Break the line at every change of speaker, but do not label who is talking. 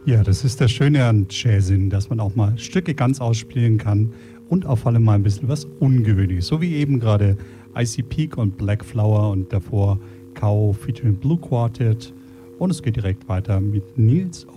Ja, das ist das Schöne an Jazzin, dass man auch mal Stücke ganz ausspielen kann und auf allem mal ein bisschen was Ungewöhnliches. So wie eben gerade Icy Peak und Black Flower und davor Cow featuring Blue Quartet. Und es geht direkt weiter mit Nils